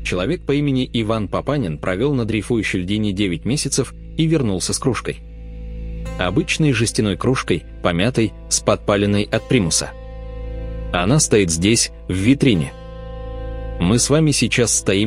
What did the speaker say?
Человек по имени Иван Папанин провел на дрейфующей льдине 9 месяцев и вернулся с кружкой. Обычной жестяной кружкой, помятой, с подпаленной от примуса. Она стоит здесь, в витрине. Мы с вами сейчас стоим